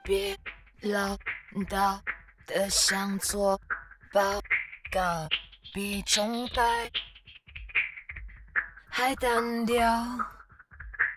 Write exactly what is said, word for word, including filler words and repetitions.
别唠叨的像做报告，比钟摆还单调。